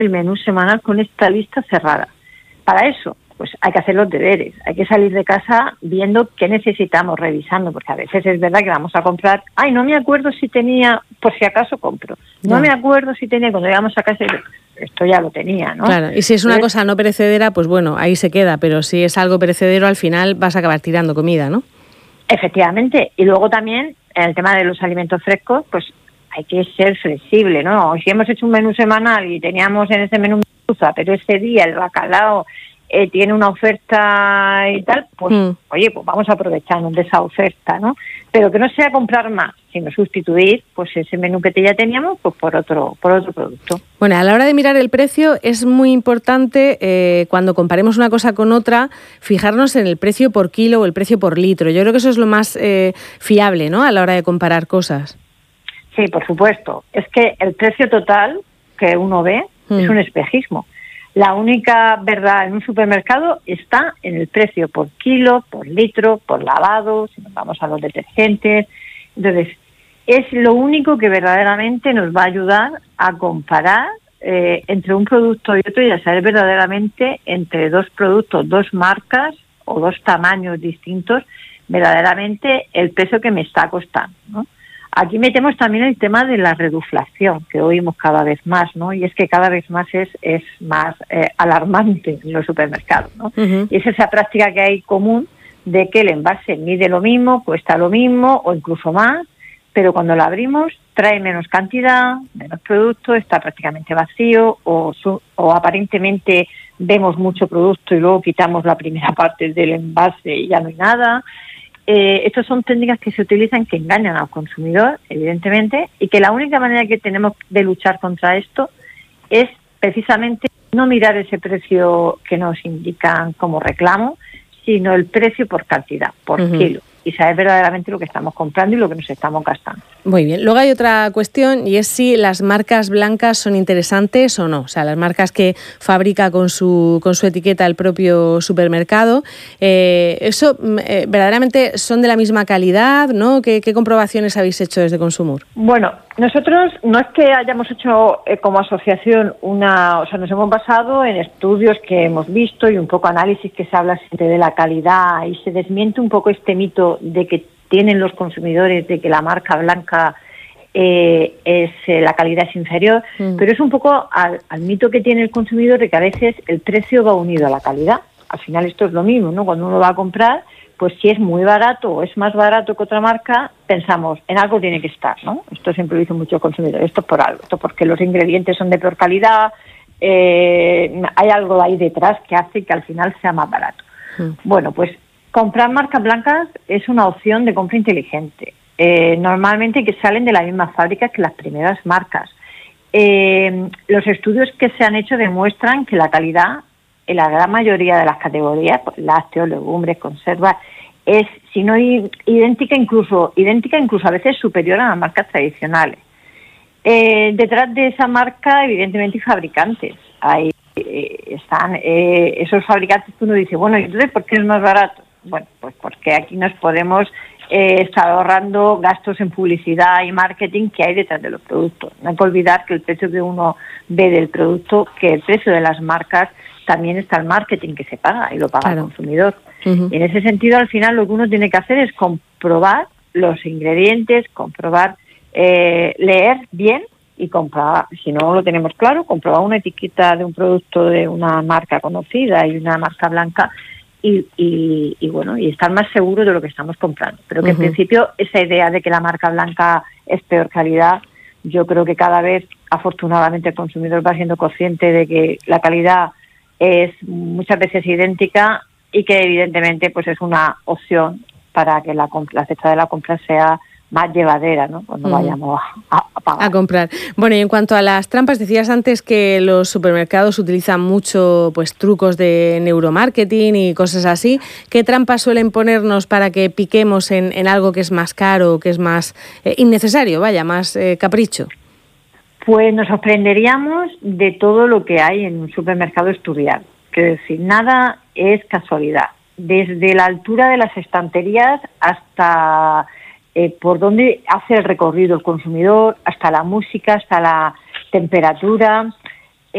el menú semanal con esta lista cerrada. Para eso, pues hay que hacer los deberes, hay que salir de casa viendo qué necesitamos, revisando, porque a veces es verdad que vamos a comprar, no me acuerdo si tenía, por si acaso compro, no me acuerdo si tenía, cuando llegamos a casa, esto ya lo tenía, ¿no? Claro, y si es una cosa no perecedera, pues bueno, ahí se queda, pero si es algo perecedero, al final vas a acabar tirando comida, ¿no? Efectivamente, y luego también, en el tema de los alimentos frescos, pues hay que ser flexible, ¿no? Si hemos hecho un menú semanal y teníamos en ese menú merluza, pero ese día el bacalao tiene una oferta y tal, pues oye, pues vamos a aprovecharnos de esa oferta, ¿no? Pero que no sea comprar más, sino sustituir pues ese menú que ya teníamos pues por otro producto. Bueno, a la hora de mirar el precio es muy importante cuando comparemos una cosa con otra, fijarnos en el precio por kilo o el precio por litro. Yo creo que eso es lo más fiable, ¿no? A la hora de comparar cosas. Sí, por supuesto. Es que el precio total que uno ve es un espejismo. La única verdad en un supermercado está en el precio por kilo, por litro, por lavado, si nos vamos a los detergentes. Entonces, es lo único que verdaderamente nos va a ayudar a comparar entre un producto y otro y a saber verdaderamente entre dos productos, dos marcas o dos tamaños distintos, verdaderamente el precio que me está costando, ¿no? Aquí metemos también el tema de la reduflación, que oímos cada vez más, ¿no? Y es que cada vez más es más alarmante en los supermercados, ¿no? Uh-huh. Y es esa práctica que hay común de que el envase mide lo mismo, cuesta lo mismo o incluso más, pero cuando lo abrimos trae menos cantidad, menos producto, está prácticamente vacío o aparentemente vemos mucho producto y luego quitamos la primera parte del envase y ya no hay nada. Estas son técnicas que se utilizan que engañan al consumidor, evidentemente, y que la única manera que tenemos de luchar contra esto es precisamente no mirar ese precio que nos indican como reclamo, sino el precio por cantidad, por kilo, y saber verdaderamente lo que estamos comprando y lo que nos estamos gastando. Muy bien. Luego hay otra cuestión y es si las marcas blancas son interesantes o no. O sea, las marcas que fabrica con su etiqueta el propio supermercado. ¿Eso verdaderamente son de la misma calidad, ¿no? ¿Qué comprobaciones habéis hecho desde Consumur? Bueno, nosotros no es que hayamos hecho como asociación nos hemos basado en estudios que hemos visto y un poco análisis que se habla siempre de la calidad y se desmiente un poco este mito de que tienen los consumidores de que la marca blanca la calidad es inferior, pero es un poco al mito que tiene el consumidor de que a veces el precio va unido a la calidad. Al final esto es lo mismo, ¿no? Cuando uno va a comprar, pues si es muy barato o es más barato que otra marca, pensamos, en algo tiene que estar, ¿no? Esto siempre lo dice mucho el consumidor, esto es por algo, esto porque los ingredientes son de peor calidad, hay algo ahí detrás que hace que al final sea más barato. Bueno, pues comprar marcas blancas es una opción de compra inteligente. Normalmente que salen de la misma fábrica que las primeras marcas. Los estudios que se han hecho demuestran que la calidad en la gran mayoría de las categorías, pues, lácteos, legumbres, conservas, es, si no idéntica incluso a veces superior a las marcas tradicionales. Detrás de esa marca, evidentemente, hay fabricantes. Ahí están esos fabricantes que uno dice, bueno, ¿y entonces por qué es más barato? Bueno, pues porque aquí nos podemos estar ahorrando gastos en publicidad y marketing que hay detrás de los productos. No hay que olvidar que el precio que uno ve del producto, que el precio de las marcas, también está el marketing que se paga y lo paga el consumidor. Y en ese sentido, al final, lo que uno tiene que hacer es comprobar los ingredientes, leer bien y comprobar, si no lo tenemos claro, comprobar una etiqueta de un producto de una marca conocida y una marca blanca y estar más seguro de lo que estamos comprando. Pero que en principio esa idea de que la marca blanca es peor calidad, yo creo que cada vez, afortunadamente, el consumidor va siendo consciente de que la calidad es muchas veces idéntica y que evidentemente pues es una opción para que la cesta de la compra sea más llevadera, ¿no? Cuando vayamos a pagar. A comprar. Bueno, y en cuanto a las trampas, decías antes que los supermercados utilizan mucho pues trucos de neuromarketing y cosas así. ¿Qué trampas suelen ponernos para que piquemos en algo que es más caro, que es más innecesario, más capricho? Pues nos sorprenderíamos de todo lo que hay en un supermercado estudiado. Quiero decir, nada es casualidad. Desde la altura de las estanterías hasta por dónde hace el recorrido el consumidor, hasta la música, hasta la temperatura.